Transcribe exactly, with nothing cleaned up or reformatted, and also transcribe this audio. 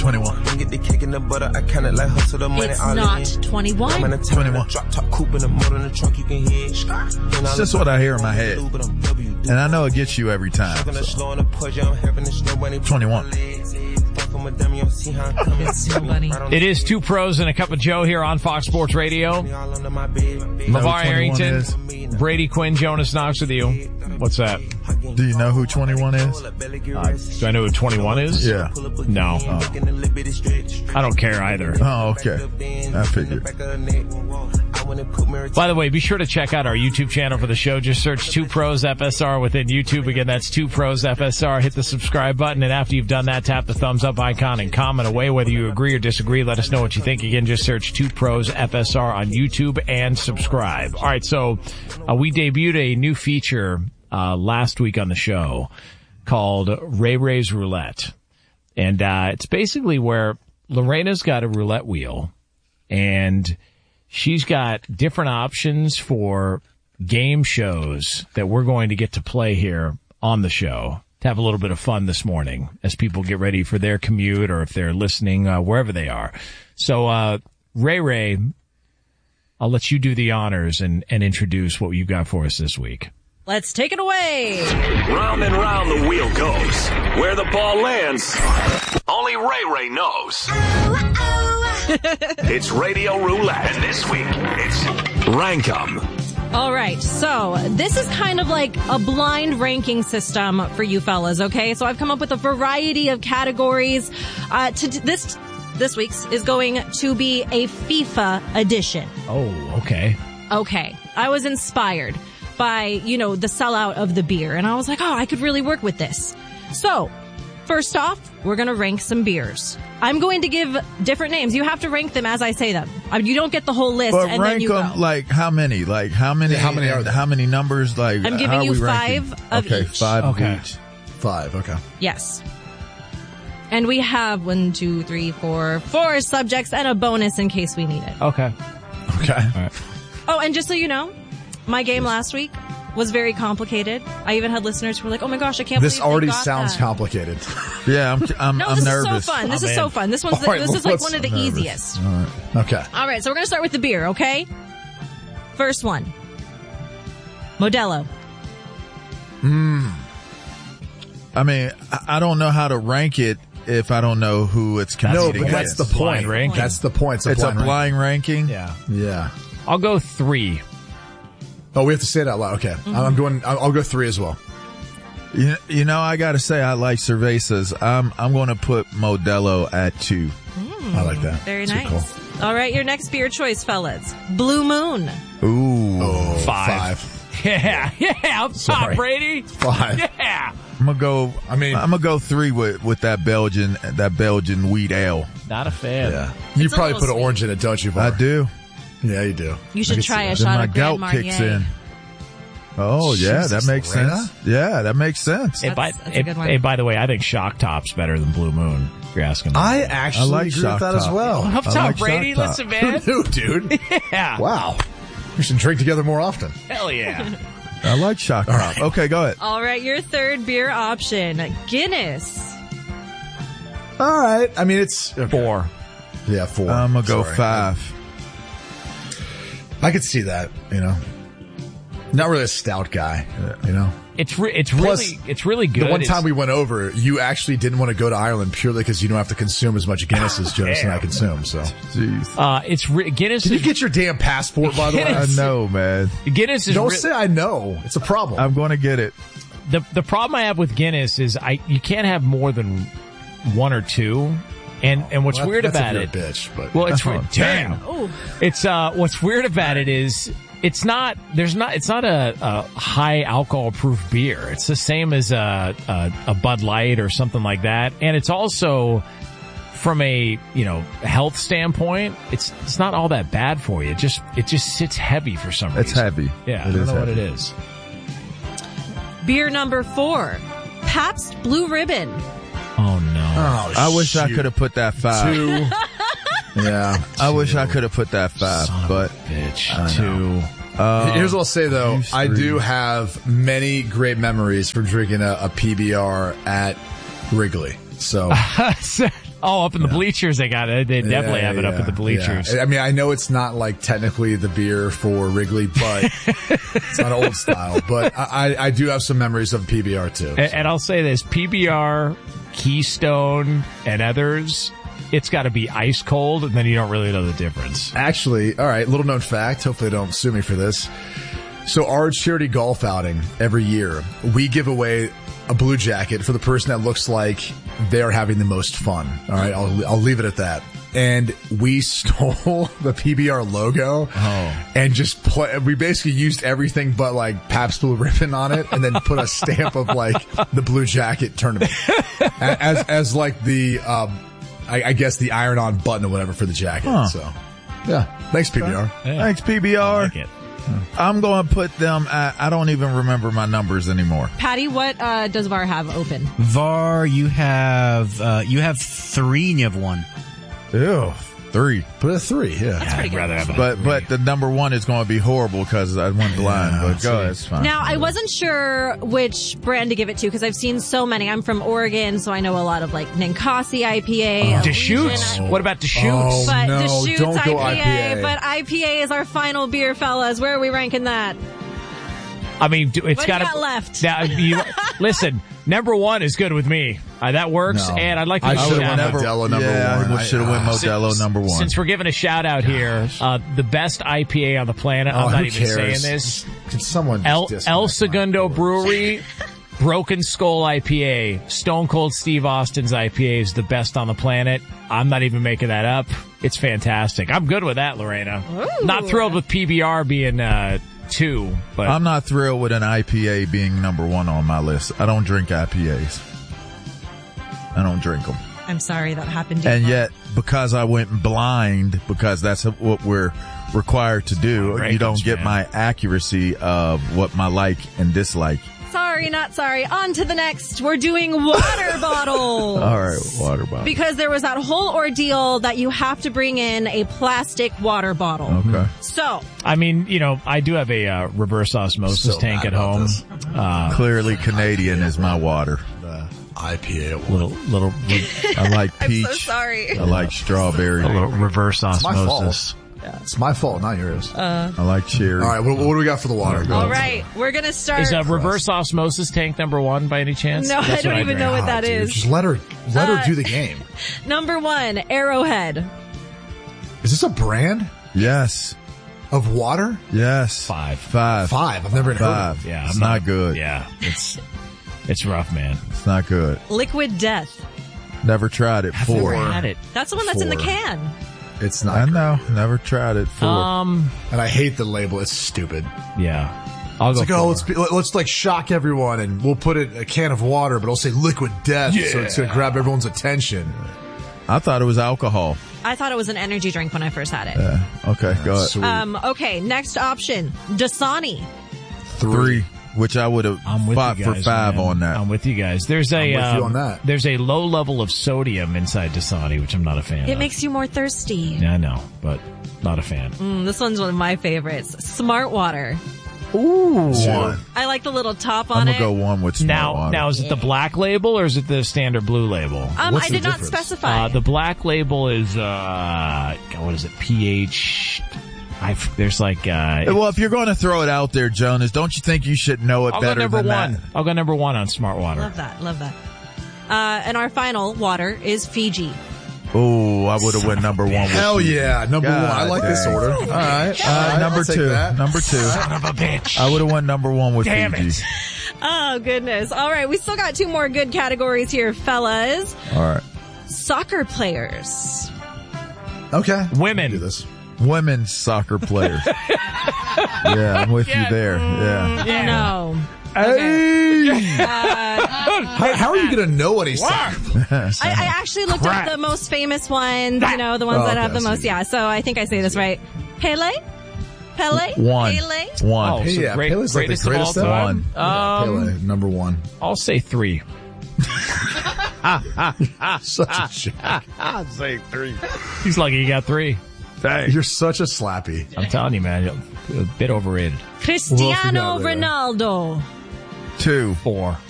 twenty-one. It's not twenty-one. twenty-one. It's just what I hear in my head. And I know it gets you every time. So. twenty-one. It's so funny. It is Two Pros and a Cup of Joe here on Fox Sports Radio. LeVar Arrington, Brady Quinn, Jonas Knox with you. What's that? Do you know who twenty-one is? Uh, do I know who twenty-one is? Yeah. No. Oh. I don't care either. Oh, okay. I figured. By the way, be sure to check out our YouTube channel for the show. Just search Two Pros F S R within YouTube. Again, that's Two Pros F S R. Hit the subscribe button, and after you've done that, tap the thumbs up icon and comment away whether you agree or disagree. Let us know what you think. Again, just search Two Pros F S R on YouTube and subscribe. All right, so uh, we debuted a new feature uh last week on the show called Ray Ray's Roulette. And uh it's basically where Lorena's got a roulette wheel, and she's got different options for game shows that we're going to get to play here on the show to have a little bit of fun this morning as people get ready for their commute or if they're listening uh, wherever they are. So, uh, Ray Ray, I'll let you do the honors and, and introduce what you've got for us this week. Let's take it away. Round and round the wheel goes. Where the ball lands, only Ray Ray knows. It's Radio Roulette, and this week, it's Rank 'em. All right, so this is kind of like a blind ranking system for you fellas, okay? So I've come up with a variety of categories. Uh, to this this week's is going to be a FIFA edition. Oh, okay. Okay, I was inspired by, you know, the sellout of the beer, and I was like, oh, I could really work with this. So, first off, we're going to rank some beers. I'm going to give different names. You have to rank them as I say them. I mean, you don't get the whole list But and rank then you them go. like how many? Like how many? Yeah, how many are there? How many numbers? Like I'm giving how are you we ranking? five of okay, each. five Okay. of each. Five, okay. Yes. And we have one, two, three, four, four subjects and a bonus in case we need it. Okay. Okay. All right. Oh, and just so you know, my game last week was very complicated. I even had listeners who were like, oh my gosh, I can't This believe they already got sounds that. complicated. Yeah, I'm I'm, No, I'm this nervous. is so fun. This I'm is so in. fun. This one's the, All right, this is like let's- one of the I'm nervous. easiest. All right. Okay. All right, so we're going to start with the beer, okay? First one. Modelo. I mean, I, I don't know how to rank it if I don't know who it's No, competing but that's against. the Blind point. ranking. That's the point. It's a It's blind a blind ranking. Yeah. ranking. Yeah. I'll go three. Oh, we have to say it out loud. Okay. Mm-hmm. I'm doing, I'll I'll go three as well. You, you know, I got to say, I like cervezas. I'm I'm going to put Modelo at two. I like that. Very Too nice. cool. All right, your next beer choice, fellas. Blue Moon. Ooh, Oh, Five. five. Yeah. Yeah. Up top, Sorry. Brady. Five. Yeah. I'm gonna go. I mean- I'm gonna go three with with that Belgian that Belgian wheat ale. Not a fan. Yeah. You It's a probably little put an sweet. orange in it, don't you, I Bar? do. Yeah, you do. You I should can try see a that. Then shot my of Grand gout kicks Marnier. in. Oh yeah, Jesus, that makes Lorena? sense. Yeah, that makes sense. Hey, by, That's- that's a hey, good one. hey, by the way, I think Shock Top's better than Blue Moon, if you're asking me. I actually I like agree Shock with that as Top. well. Up I top, like Brady. Shock Top. Listen, man. Who knew, dude? Yeah. Wow. We should drink together more often. Hell yeah. I like Shock Top. Okay, go ahead. All right, your third beer option. Guinness. All right. I mean, it's okay. Four. Yeah, four. I'm gonna go Sorry. five. I could see that, you know. Not really a stout guy, you know. It's re- it's Plus, really it's really good. The one It's- time we went over, you actually didn't want to go to Ireland purely because you don't have to consume as much Guinness as Jonas and I consume. So, Jeez, uh, it's re- Guinness. can you is, get your damn passport? By the way, I Guinness- know, man. Guinness is don't re- say I know. It's a problem. I'm going to get it. the the problem I have with Guinness is I you can't have more than one or two. And and what's Well, weird that's about if it? you're a bitch, but Well, it's Oh, re- damn. It's uh, what's weird about it is it's not. There's not. It's not a, a high alcohol proof beer. It's the same as a, a a Bud Light or something like that. And it's also from a you know health standpoint, it's it's not all that bad for you. It just it just sits heavy for some reason. It's heavy. Yeah, It I don't is know what it heavy. is. Beer number four. Pabst Blue Ribbon. Oh no. oh, I wish I shoot. could have put that five. Two. Yeah. I wish I could have put that five, Son of but a bitch. Two. uh, Here's what I'll say though. use I three. do have many great memories from drinking a, a P B R at Wrigley. So Oh, up in the bleachers, they got it. They definitely Yeah, have it up yeah, in the bleachers. yeah. I mean, I know it's not like technically the beer for Wrigley, but it's not old style. But I, I, I do have some memories of P B R too. And, and I'll say this, P B R, Keystone, and others, it's got to be ice cold, and then you don't really know the difference. Actually, all right, little known fact. Hopefully they don't sue me for this. So our charity golf outing every year, we give away a blue jacket for the person that looks like they're having the most fun. All right, I'll I'll leave it at that. And we stole the P B R logo Oh. and just play, we basically used everything but like Pabst Blue Ribbon on it, and then put a stamp of like the blue jacket tournament as as like the um I, I guess the iron-on button or whatever for the jacket. Huh. So yeah, thanks P B R. Yeah. Thanks, P B R. I like it. I'm going to put them, I, I don't even remember my numbers anymore. Patty, what uh, does V A R have open? V A R, you have uh, you have three and you have one. Ew. Three. Put a three, yeah. I'd rather have a But but the number one is going to be horrible because I went blind. Yeah, but go ahead, it's fine. Now, I wasn't sure which brand to give it to because I've seen so many. I'm from Oregon, so I know a lot of like Ninkasi I P A. Deschutes? What about Deschutes? Oh, But no, Deschutes don't go I P A, I P A. but I P A is our final beer, fellas. Where are we ranking that? I mean, do- it's What do you got got left? Now, you, listen, number one is good with me. Uh, that works, No. and I'd like to I give a should've shout went out. Modelo number yeah, one. I should have I- went uh, Modelo Since- number one. Since we're giving a shout out here, uh, the best I P A on the planet. Oh, I'm not who even cares? saying this. Can someone just El, disconnect El my Segundo phone? Brewery, Broken Skull I P A, Stone Cold Steve Austin's I P A is the best on the planet. I'm not even making that up. It's fantastic. I'm good with that, Lorena. Ooh. Not thrilled with P B R being uh, two, but I'm not thrilled with an I P A being number one on my list. I don't drink I P As. I don't drink them. I'm sorry that happened to you. And yet, because I went blind, because that's what we're required to do, Oh, you don't Ravens, get man. my accuracy of what my like and dislike. Sorry, not sorry. On to the next. We're doing water bottles. All right, water bottle. Because there was that whole ordeal that you have to bring in a plastic water bottle. Okay. So, I mean, you know, I do have a uh, reverse osmosis So tank mad at about home. this. Uh, Clearly Canadian is my water. The I P A. little, little, I like I'm peach. so sorry. I like strawberry. a little reverse my osmosis. It's my fault, not yours. I like cherry. All right, what, what do we got for the water? Go. All right, we're going to start. Is a reverse osmosis tank number one by any chance? No, I That's don't what even drink. know what Ah, that dude, is. Just let her, let Uh, her do the game. Number one, Arrowhead. Is this a brand Yes. of water? Yes. Five. Five. Five. I've never heard of Five. it. Yeah, It's I'm not good. Yeah, it's it's rough, man. It's not good. Liquid Death. Never tried it. Four. Never had it. That's the one that's in the Four. can. It's I not. know. Never tried it. Four. Um, And I hate the label. It's stupid. yeah, I'll It's go. like, for oh, let's be, let- let's like shock everyone, and we'll put it a can of water, but it'll say liquid death, so it's gonna grab everyone's attention. I thought it was alcohol. I thought it was an energy drink when I first had it. Yeah. Okay, go ahead. Sweet. Um, okay, next option, Dasani. Three, which I would have I'm with fought you for guys, five man. on that. I'm with you guys. There's a I'm with you um, on that. there's a low level of sodium inside Dasani, which I'm not a fan It of. makes you more thirsty. Yeah, I know, but not a fan. Mm, this one's one of my favorites. Smart Water. Ooh, One. I like the little top I'm on gonna it. go one with smart Now, water. now is it the black label or is it the standard blue label? Um, What's I the did not difference? specify. Uh, the black label is uh, God, what is it? pH. I f- there's like uh, Well, if you're going to throw it out there, Jonas, don't you think you should know it I'll go better number than one. that? I'll go number one on Smart Water. Love that. Love that. Uh, and our final water is Fiji. Oh, I would have went number one. With Hell you. yeah, number God one. I like this dang. order. All right, Uh, number I'll take two. that. Number two. Son of a bitch. I would have went number one with Damn Fiji. it. Oh, goodness. All right. We still got two more good categories here, fellas. All right. Soccer players. Okay, Women. do this. Women's soccer players. Yeah, I'm with you there. Yeah. No. Hey, Uh, how, how are you gonna know what he's saying? I, I actually looked Crap. up the most famous ones, you know, the ones Oh, that okay, have the I see. most. Yeah, so I think I say this right. Pele? Pele? One. Pele? One. Oh, Hey, so yeah, great, Pele's like the greatest of all greatest of all. time. Yeah, Um, Pele, number one. I'll say three. Such a jack. I'd say three. He's lucky he got three. You're such a slappy. I'm telling you, man, a bit overrated. Cristiano got there? Ronaldo. Two. Four.